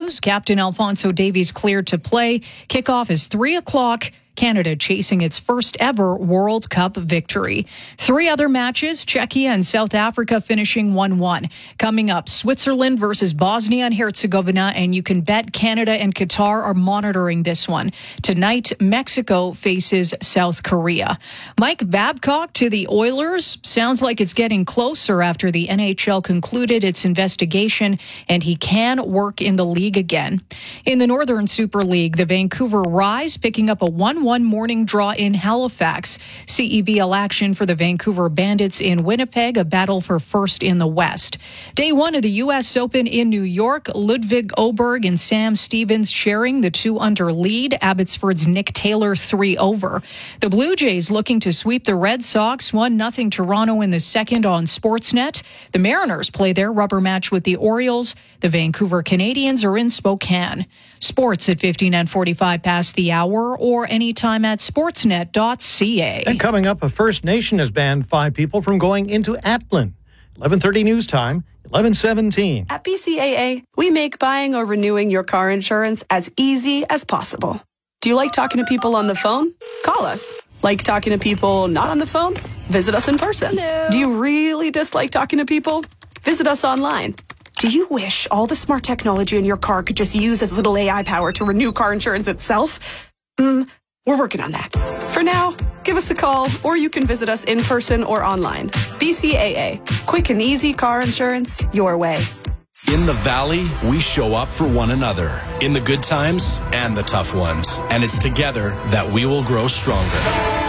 Kings. Captain Alphonso Davies cleared to play. Kickoff is 3 o'clock. Canada chasing its first ever World Cup victory. 3 other matches, Czechia and South Africa finishing 1-1. Coming up, Switzerland versus Bosnia and Herzegovina, and you can bet Canada and Qatar are monitoring this one. Tonight, Mexico faces South Korea. Mike Babcock to the Oilers. Sounds like it's getting closer after the NHL concluded its investigation, and he can work in the league again. In the Northern Super League, the Vancouver Rise picking up a 1-1 morning draw in Halifax. CEBL action for the Vancouver Bandits in Winnipeg, a battle for first in the West. Day 1 of the U.S. Open in New York, Ludwig Oberg and Sam Stevens sharing the 2-under lead. Abbotsford's Nick Taylor 3 over. The Blue Jays looking to sweep the Red Sox, 1-0 Toronto in the second on Sportsnet. The Mariners play their rubber match with the Orioles. The Vancouver Canadians are in Spokane. Sports at 15 and 45 past the hour or anytime at sportsnet.ca. And coming up, a First Nation has banned 5 people from going into Atlin. 11:30 news time, 11:17. At BCAA, we make buying or renewing your car insurance as easy as possible. Do you like talking to people on the phone? Call us. Like talking to people not on the phone? Visit us in person. Hello. Do you really dislike talking to people? Visit us online. Do you wish all the smart technology in your car could just use as little AI power to renew car insurance itself? We're working on that. For now, give us a call, or you can visit us in person or online. BCAA. Quick and easy car insurance your way. In the Valley, we show up for one another, in the good times and the tough ones. And it's together that we will grow stronger.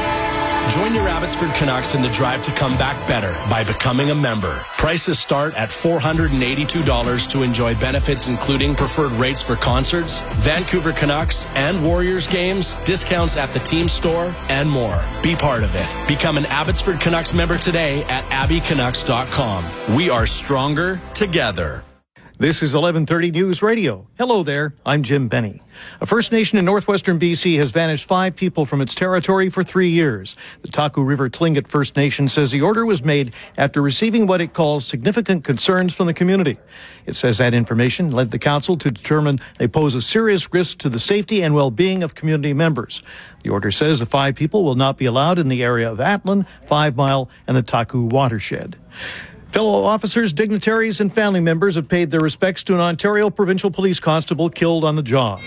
Join your Abbotsford Canucks in the drive to come back better by becoming a member. Prices start at $482 to enjoy benefits including preferred rates for concerts, Vancouver Canucks and Warriors games, discounts at the team store, and more. Be part of it. Become an Abbotsford Canucks member today at abbycanucks.com. We are stronger together. This is 11:30 News Radio. Hello there, I'm Jim Benny. A First Nation in northwestern BC has vanished 5 people from its territory for 3 years. The Taku River Tlingit First Nation says the order was made after receiving what it calls significant concerns from the community. It says that information led the council to determine they pose a serious risk to the safety and well-being of community members. The order says the 5 people will not be allowed in the area of Atlin, 5 Mile, and the Taku watershed. Fellow officers, dignitaries, and family members have paid their respects to an Ontario Provincial Police Constable killed on the job.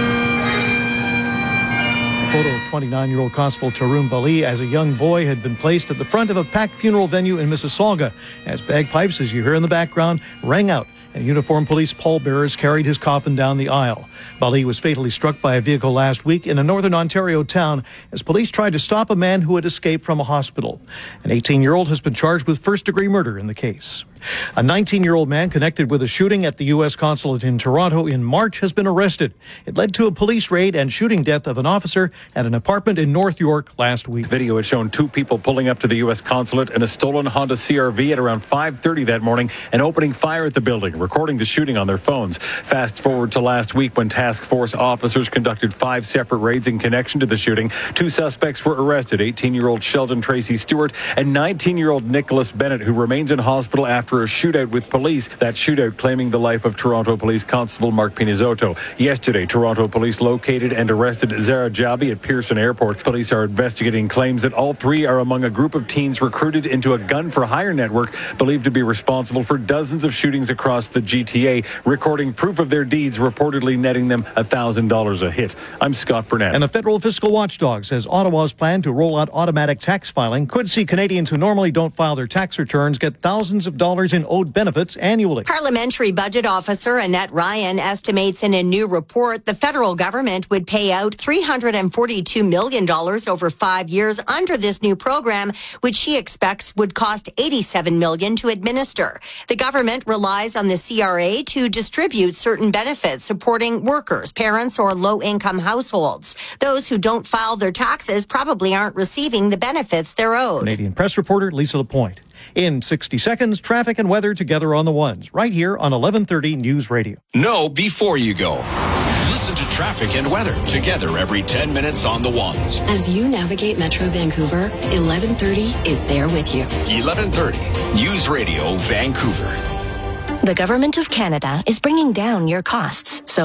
A photo of 29-year-old Constable Tarun Bali as a young boy had been placed at the front of a packed funeral venue in Mississauga as bagpipes, as you hear in the background, rang out and uniformed police pallbearers carried his coffin down the aisle. Bali was fatally struck by a vehicle last week in a northern Ontario town as police tried to stop a man who had escaped from a hospital. An 18-year-old has been charged with first-degree murder in the case. A 19-year-old man connected with a shooting at the U.S. consulate in Toronto in March has been arrested. It led to a police raid and shooting death of an officer at an apartment in North York last week. Video has shown 2 people pulling up to the U.S. consulate in a stolen Honda CRV at around 5:30 that morning and opening fire at the building, recording the shooting on their phones. Fast forward to last week when task force officers conducted 5 separate raids in connection to the shooting. 2 suspects were arrested, 18-year-old Sheldon Tracy Stewart and 19-year-old Nicholas Bennett, who remains in hospital after a shootout with police. That shootout claiming the life of Toronto Police Constable Mark Pinizotto. Yesterday, Toronto Police located and arrested Zara Jabi at Pearson Airport. Police are investigating claims that all 3 are among a group of teens recruited into a gun-for-hire network believed to be responsible for dozens of shootings across the GTA, recording proof of their deeds, reportedly netting them $1,000 a hit. I'm Scott Burnett. And the federal fiscal watchdog says Ottawa's plan to roll out automatic tax filing could see Canadians who normally don't file their tax returns get thousands of dollars in owed benefits annually. Parliamentary Budget Officer Annette Ryan estimates in a new report the federal government would pay out $342 million over 5 years under this new program, which she expects would cost $87 million to administer. The government relies on the CRA to distribute certain benefits supporting workers, parents, or low-income households. Those who don't file their taxes probably aren't receiving the benefits they're owed. Canadian press reporter Lisa Lapointe. In 60 seconds, traffic and weather together on the ones, right here on 1130 News Radio. Know before you go. Listen to traffic and weather together every 10 minutes on the ones. As you navigate Metro Vancouver, 1130 is there with you. 1130 News Radio Vancouver. The Government of Canada is bringing down your costs, so